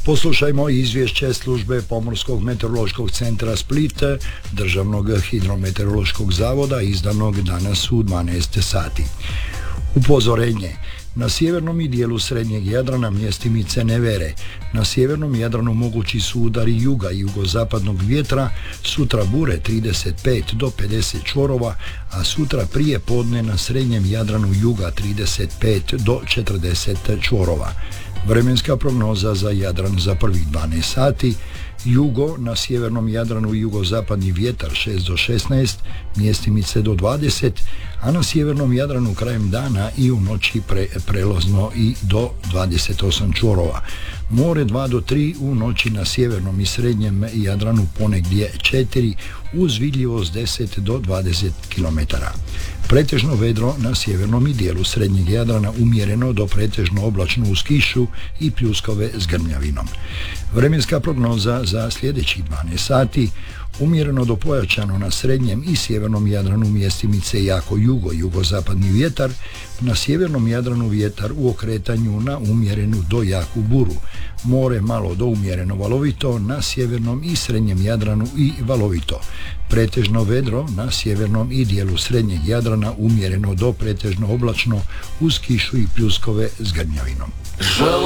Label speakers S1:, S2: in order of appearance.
S1: Poslušajmo izvješće službe Pomorskog meteorološkog centra Split, Državnog hidrometeorološkog zavoda, izdanog danas u 12 sati. Upozorenje. Na sjevernom i dijelu srednjeg Jadrana mjestimice nevere. Na sjevernom Jadranu mogući su udari juga i jugozapadnog vjetra, sutra bure 35 do 50 čvorova, a sutra prije podne na srednjem Jadranu juga 35 do 40 čvorova. Vremenska prognoza za Jadran za prvih 12 sati. Jugo na sjevernom Jadranu i jugozapadni vjetar 6 do 16, mjestimice do 20, a na sjevernom Jadranu krajem dana i u noći prelazno i do 28 čvorova. More 2 do 3, u noći na sjevernom i srednjem Jadranu ponegdje 4, uz vidljivost 10 do 20 km. Pretežno vedro na sjevernom i dijelu srednjeg Jadrana, umjereno do pretežno oblačno uz kišu i pljuskove s grmljavinom. Vremenska prognoza za sljedećih 12 sati. Umjereno do pojačano na srednjem i sjevernom Jadranu, mjestimice jako jugozapadni vjetar, na sjevernom Jadranu vjetar u okretanju na umjerenu do jaku buru. More malo do umjereno valovito, na sjevernom i srednjem Jadranu i valovito. Pretežno vedro na sjevernom i dijelu srednjeg Jadrana, umjereno do pretežno oblačno uz kišu i pljuskove s grmljavinom.